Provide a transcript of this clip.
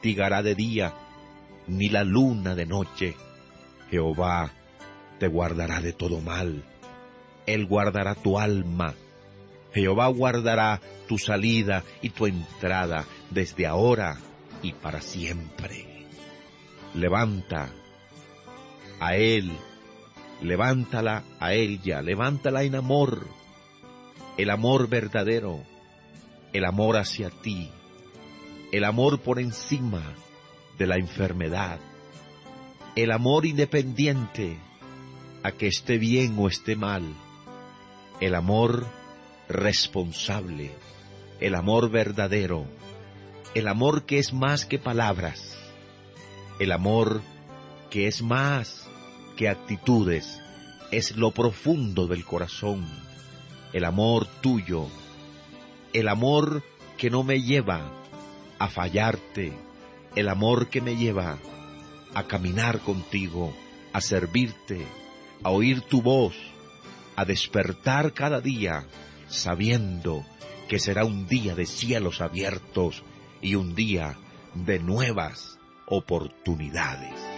castigará de día, ni la luna de noche. Jehová te guardará de todo mal. Él guardará tu alma. Jehová guardará tu salida y tu entrada desde ahora y para siempre. Levanta a él, levántala a ella, levántala en amor, el amor verdadero, el amor hacia ti, el amor por encima de la enfermedad, el amor independiente a que esté bien o esté mal, el amor responsable, el amor verdadero, el amor que es más que palabras, el amor que es más que actitudes, es lo profundo del corazón, el amor tuyo, el amor que no me lleva a fallarte, el amor que me lleva a caminar contigo, a servirte, a oír tu voz, a despertar cada día sabiendo que será un día de cielos abiertos y un día de nuevas oportunidades.